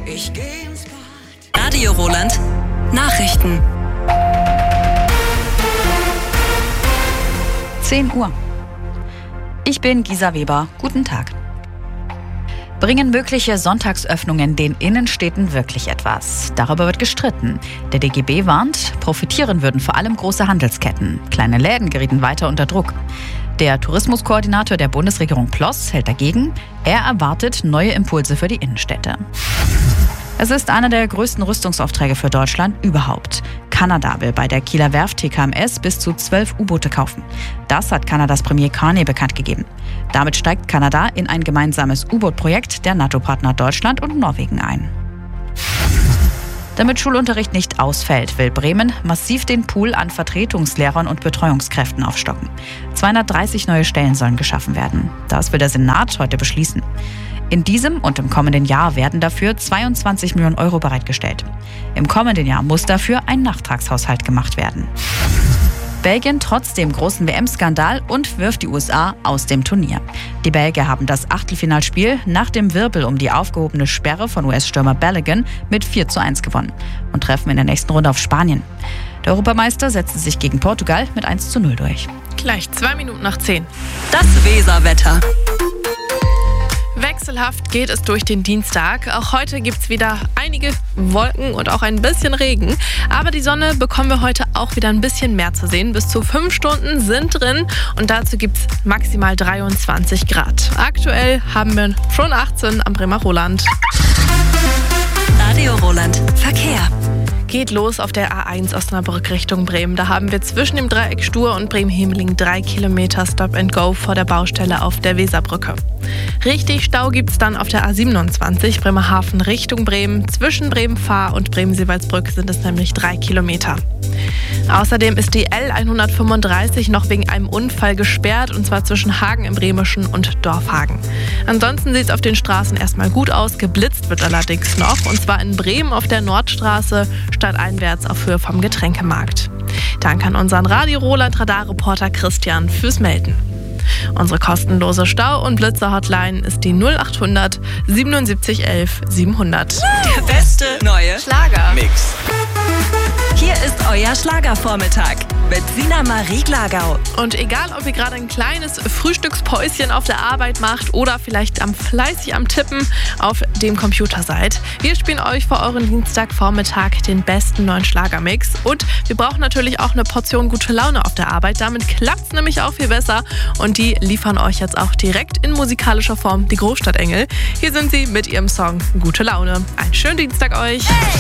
Ich geh ins Bad. Radio Roland Nachrichten. 10 Uhr. Ich bin Gisa Weber. Guten Tag. Bringen mögliche Sonntagsöffnungen den Innenstädten wirklich etwas? Darüber wird gestritten. Der DGB warnt, profitieren würden vor allem große Handelsketten. Kleine Läden gerieten weiter unter Druck. Der Tourismuskoordinator der Bundesregierung Ploss hält dagegen. Er erwartet neue Impulse für die Innenstädte. Es ist einer der größten Rüstungsaufträge für Deutschland überhaupt. Kanada will bei der Kieler Werft TKMS bis zu 12 U-Boote kaufen. Das hat Kanadas Premier Carney bekannt gegeben. Damit steigt Kanada in ein gemeinsames U-Boot-Projekt der NATO-Partner Deutschland und Norwegen ein. Damit Schulunterricht nicht ausfällt, will Bremen massiv den Pool an Vertretungslehrern und Betreuungskräften aufstocken. 230 neue Stellen sollen geschaffen werden. Das will der Senat heute beschließen. In diesem und im kommenden Jahr werden dafür 22 Millionen Euro bereitgestellt. Im kommenden Jahr muss dafür ein Nachtragshaushalt gemacht werden. Belgien trotz dem großen WM-Skandal und wirft die USA aus dem Turnier. Die Belgier haben das Achtelfinalspiel nach dem Wirbel um die aufgehobene Sperre von US-Stürmer Balogun mit 4:1 gewonnen und treffen in der nächsten Runde auf Spanien. Der Europameister setzte sich gegen Portugal mit 1:0 durch. Gleich 2 Minuten nach 10. Das Weserwetter. Wechselhaft geht es durch den Dienstag. Auch heute gibt es wieder einige Wolken und auch ein bisschen Regen. Aber die Sonne bekommen wir heute auch wieder ein bisschen mehr zu sehen. Bis zu 5 Stunden sind drin und dazu gibt es maximal 23 Grad. Aktuell haben wir schon 18 am Bremer Roland. Radio Roland Verkehr. Geht los auf der A1 Osnabrück Richtung Bremen. Da haben wir zwischen dem Dreieck Stur und Bremen-Hemeling 3 Kilometer Stop and Go vor der Baustelle auf der Weserbrücke. Richtig Stau gibt's dann auf der A27 Bremerhaven Richtung Bremen. Zwischen Bremen-Fahr und Bremen-Seewaldsbrück sind es nämlich 3 Kilometer. Außerdem ist die L135 noch wegen einem Unfall gesperrt, und zwar zwischen Hagen im Bremischen und Dorfhagen. Ansonsten sieht es auf den Straßen erstmal gut aus. Geblitzt wird allerdings noch, und zwar in Bremen auf der Nordstraße stadteinwärts auf Höhe vom Getränkemarkt. Danke an unseren Radio Roland Radarreporter Christian fürs Melden. Unsere kostenlose Stau- und Blitzer-Hotline ist die 0800 77 11 700. Der beste neue Schlager-Mix. Hier ist euer Schlagervormittag mit Sina Marie Glagau. Und egal, ob ihr gerade ein kleines Frühstückspäuschen auf der Arbeit macht oder vielleicht fleißig am Tippen auf dem Computer seid, wir spielen euch für euren Dienstagvormittag den besten neuen Schlagermix. Und wir brauchen natürlich auch eine Portion gute Laune auf der Arbeit. Damit klappt es nämlich auch viel besser. Und die liefern euch jetzt auch direkt in musikalischer Form die Großstadtengel. Hier sind sie mit ihrem Song Gute Laune. Einen schönen Dienstag euch.